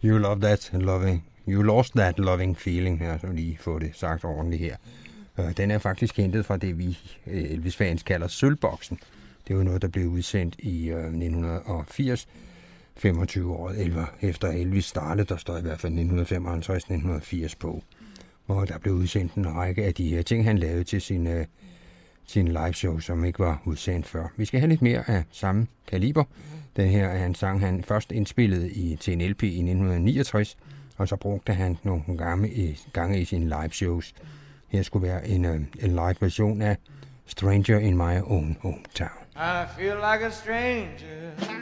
You lost that loving feeling her, så lige få det sagt ordentligt her. Den er faktisk hentet fra det, vi Elvis-fans kalder sølvboksen. Det var noget, der blev udsendt i 1980, 25 år efter Elvis startede. Der står i hvert fald 1955-1980 på. Og der blev udsendt en række af de her ting, han lavede til sin liveshow, som ikke var udsendt før. Vi skal have lidt mere af samme kaliber. Den her er en sang, han først indspillede til en LP i 1969, og så brugte han nogle gange i sine liveshows. Her skulle være en live version af Stranger in My Own Hometown. I feel like a stranger